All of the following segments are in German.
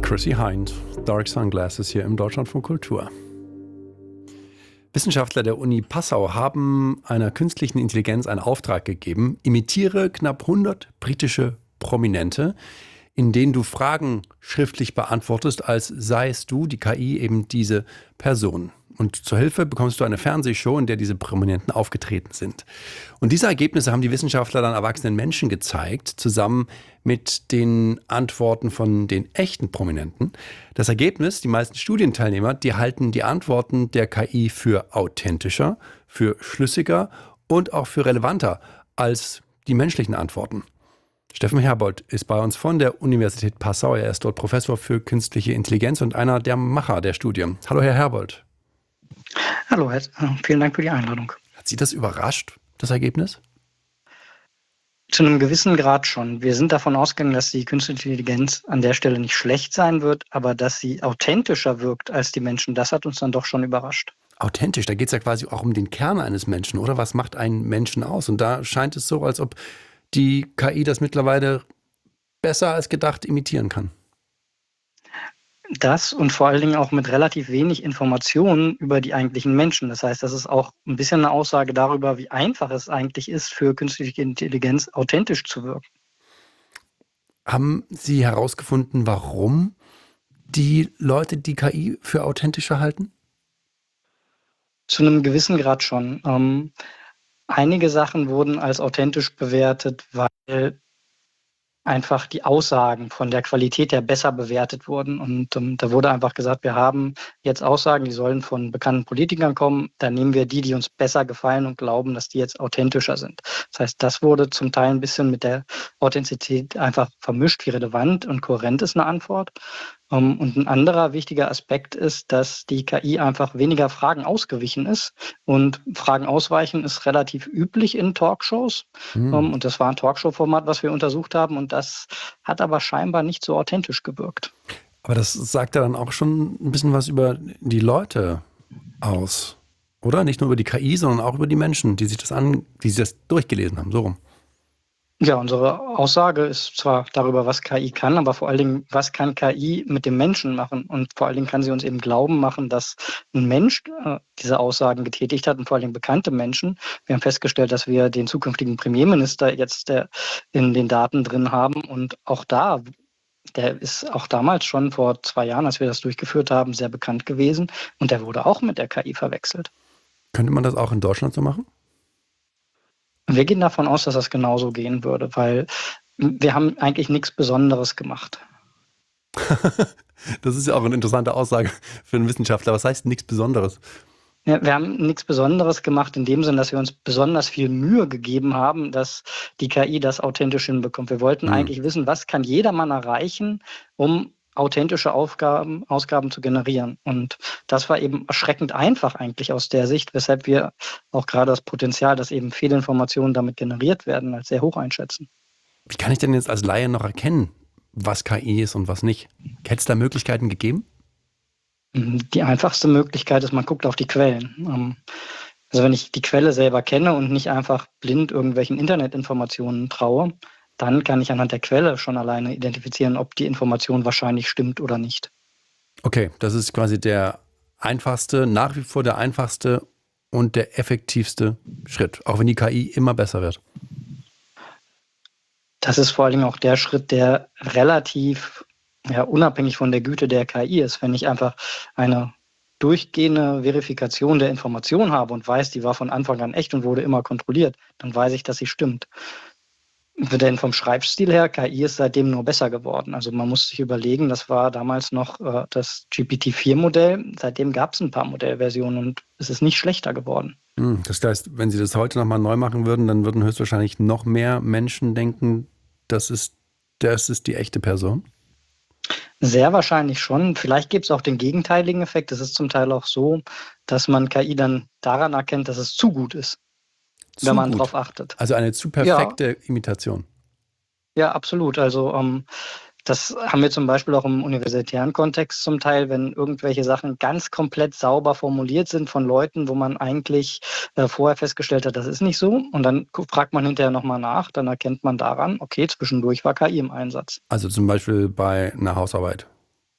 Chrissy Hind, Dark Sunglasses hier im Deutschlandfunk Kultur. Wissenschaftler der Uni Passau haben einer künstlichen Intelligenz einen Auftrag gegeben: Imitiere knapp 100 britische Prominente, in denen du Fragen schriftlich beantwortest, als seiest du, die KI, eben diese Person. Und zur Hilfe bekommst du eine Fernsehshow, in der diese Prominenten aufgetreten sind. Und diese Ergebnisse haben die Wissenschaftler dann erwachsenen Menschen gezeigt, zusammen mit den Antworten von den echten Prominenten. Das Ergebnis: Die meisten Studienteilnehmer, die halten die Antworten der KI für authentischer, für schlüssiger und auch für relevanter als die menschlichen Antworten. Steffen Herbold ist bei uns von der Universität Passau. Er ist dort Professor für künstliche Intelligenz und einer der Macher der Studie. Hallo, Herr Herbold. Hallo, vielen Dank für die Einladung. Hat Sie das überrascht, das Ergebnis? Zu einem gewissen Grad schon. Wir sind davon ausgegangen, dass die künstliche Intelligenz an der Stelle nicht schlecht sein wird, aber dass sie authentischer wirkt als die Menschen, das hat uns dann doch schon überrascht. Authentisch, da geht es ja quasi auch um den Kern eines Menschen, oder? Was macht einen Menschen aus? Und da scheint es so, als ob die KI das mittlerweile besser als gedacht imitieren kann. Das und vor allen Dingen auch mit relativ wenig Informationen über die eigentlichen Menschen. Das heißt, das ist auch ein bisschen eine Aussage darüber, wie einfach es eigentlich ist, für künstliche Intelligenz authentisch zu wirken. Haben Sie herausgefunden, warum die Leute die KI für authentischer halten? Zu einem gewissen Grad schon. Einige Sachen wurden als authentisch bewertet, weil einfach die Aussagen von der Qualität her besser bewertet wurden. Und da wurde einfach gesagt, wir haben jetzt Aussagen, die sollen von bekannten Politikern kommen. Dann nehmen wir die uns besser gefallen und glauben, dass die jetzt authentischer sind. Das heißt, das wurde zum Teil ein bisschen mit der Authentizität einfach vermischt, wie relevant und kohärent ist eine Antwort. Und ein anderer wichtiger Aspekt ist, dass die KI einfach weniger Fragen ausgewichen ist. Und Fragen ausweichen ist relativ üblich in Talkshows. Und das war ein Talkshow-Format, was wir untersucht haben. Und das hat aber scheinbar nicht so authentisch gewirkt. Aber das sagt ja dann auch schon ein bisschen was über die Leute aus, oder? Nicht nur über die KI, sondern auch über die Menschen, die sich das durchgelesen haben, so rum. Ja, unsere Aussage ist zwar darüber, was KI kann, aber vor allen Dingen, was kann KI mit dem Menschen machen? Und vor allen Dingen kann sie uns eben glauben machen, dass ein Mensch diese Aussagen getätigt hat und vor allen Dingen bekannte Menschen. Wir haben festgestellt, dass wir den zukünftigen Premierminister jetzt in den Daten drin haben und auch der ist auch damals schon vor 2 Jahren, als wir das durchgeführt haben, sehr bekannt gewesen und der wurde auch mit der KI verwechselt. Könnte man das auch in Deutschland so machen? Wir gehen davon aus, dass das genauso gehen würde, weil wir haben eigentlich nichts Besonderes gemacht. Das ist ja auch eine interessante Aussage für einen Wissenschaftler. Was heißt nichts Besonderes? Ja, wir haben nichts Besonderes gemacht in dem Sinn, dass wir uns besonders viel Mühe gegeben haben, dass die KI das authentisch hinbekommt. Wir wollten eigentlich wissen, was kann jedermann erreichen, um authentische Ausgaben zu generieren. Und das war eben erschreckend einfach eigentlich aus der Sicht, weshalb wir auch gerade das Potenzial, dass eben Fehlinformationen damit generiert werden, als sehr hoch einschätzen. Wie kann ich denn jetzt als Laie noch erkennen, was KI ist und was nicht? Hätte es da Möglichkeiten gegeben? Die einfachste Möglichkeit ist, man guckt auf die Quellen. Also wenn ich die Quelle selber kenne und nicht einfach blind irgendwelchen Internetinformationen traue, dann kann ich anhand der Quelle schon alleine identifizieren, ob die Information wahrscheinlich stimmt oder nicht. Okay, das ist quasi der einfachste, nach wie vor der einfachste und der effektivste Schritt, auch wenn die KI immer besser wird. Das ist vor allen Dingen auch der Schritt, der relativ unabhängig von der Güte der KI ist. Wenn ich einfach eine durchgehende Verifikation der Information habe und weiß, die war von Anfang an echt und wurde immer kontrolliert, dann weiß ich, dass sie stimmt. Denn vom Schreibstil her, KI ist seitdem nur besser geworden. Also man muss sich überlegen, das war damals noch das GPT-4-Modell. Seitdem gab es ein paar Modellversionen und es ist nicht schlechter geworden. Das heißt, wenn Sie das heute nochmal neu machen würden, dann würden höchstwahrscheinlich noch mehr Menschen denken, das ist die echte Person? Sehr wahrscheinlich schon. Vielleicht gibt es auch den gegenteiligen Effekt. Es ist zum Teil auch so, dass man KI dann daran erkennt, dass es zu gut ist, wenn man darauf achtet. Also eine zu perfekte Imitation. Ja, absolut. Also das haben wir zum Beispiel auch im universitären Kontext zum Teil, wenn irgendwelche Sachen ganz komplett sauber formuliert sind von Leuten, wo man eigentlich vorher festgestellt hat, das ist nicht so. Und dann fragt man hinterher nochmal nach, dann erkennt man daran, okay, zwischendurch war KI im Einsatz. Also zum Beispiel bei einer Hausarbeit.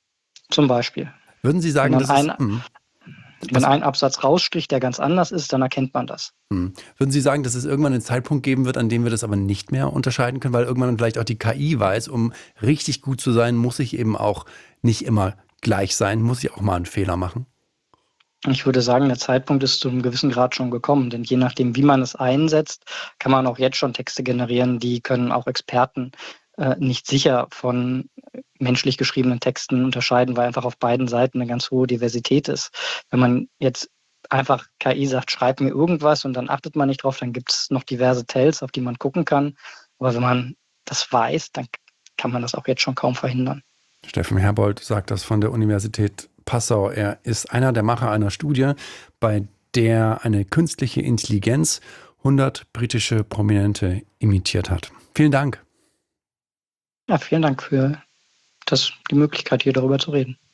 Zum Beispiel. Würden Sie sagen, Wenn ein Absatz raussticht, der ganz anders ist, dann erkennt man das. Würden Sie sagen, dass es irgendwann einen Zeitpunkt geben wird, an dem wir das aber nicht mehr unterscheiden können, weil irgendwann vielleicht auch die KI weiß, um richtig gut zu sein, muss ich eben auch nicht immer gleich sein, muss ich auch mal einen Fehler machen? Ich würde sagen, der Zeitpunkt ist zu einem gewissen Grad schon gekommen, denn je nachdem, wie man es einsetzt, kann man auch jetzt schon Texte generieren, die können auch Experten nicht sicher von menschlich geschriebenen Texten unterscheiden, weil einfach auf beiden Seiten eine ganz hohe Diversität ist. Wenn man jetzt einfach KI sagt, schreib mir irgendwas und dann achtet man nicht drauf, dann gibt es noch diverse Tells, auf die man gucken kann. Aber wenn man das weiß, dann kann man das auch jetzt schon kaum verhindern. Steffen Herbold sagt das von der Universität Passau. Er ist einer der Macher einer Studie, bei der eine künstliche Intelligenz 100 britische Prominente imitiert hat. Vielen Dank. Ja, vielen Dank für die Möglichkeit, hier darüber zu reden.